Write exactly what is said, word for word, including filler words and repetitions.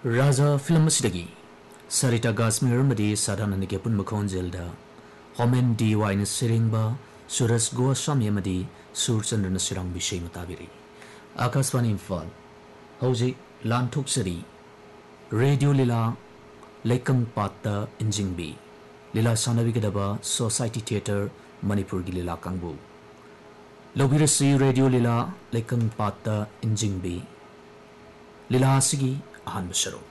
Raja film sidagi Sarita Gasmir Madi Sadhanani Kepun Makon Zelda Homen D. Wine Siringba Suras Goa Sami Madi Surchandran Sirang Bishay Matabiri Akaswani Infal Hoji Lantuk Sari Radio Lila Lekang Pata Injingbi Lila Sanavigadaba Society Theatre Manipur Lila Kangbu Lobirasi Radio Lila Lekang Pata Injingbi Lila Sigi Ahan Basharo